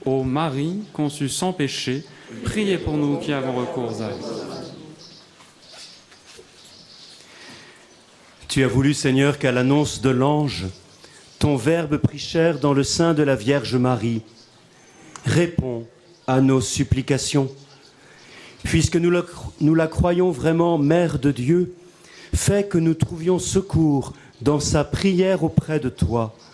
Ô Marie, conçue sans péché, priez pour nous qui avons recours à elle. Tu as voulu, Seigneur, qu'à l'annonce de l'ange, ton Verbe prit chair dans le sein de la Vierge Marie. Réponds à nos supplications. Puisque nous la croyons vraiment Mère de Dieu, fais que nous trouvions secours dans sa prière auprès de toi.